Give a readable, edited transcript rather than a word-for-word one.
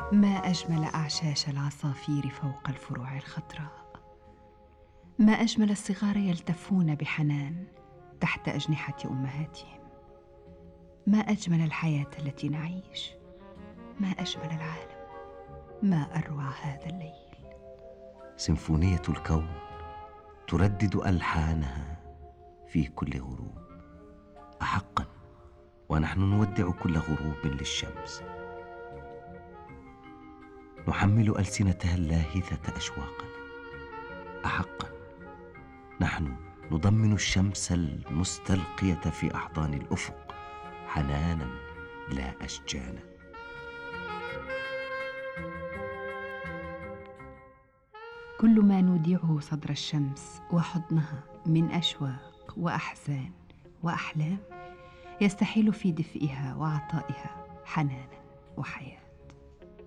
ما أجمل أعشاش العصافير فوق الفروع الخضراء، ما أجمل الصغار يلتفون بحنان تحت أجنحة أمهاتهم، ما أجمل الحياة التي نعيش، ما أجمل العالم، ما أروع هذا الليل. سيمفونية الكون تردد ألحانها في كل غروب. أحقا ونحن نودع كل غروب للشمس، نحمل ألسنتها اللاهثة أشواقنا. أحقا نحن نضمن الشمس المستلقية في أحضان الأفق حنانا لا أشجانا. كل ما نودعه صدر الشمس وحضنها من أشواق وأحزان وأحلام يستحيل في دفئها وعطائها حنانا وحياة.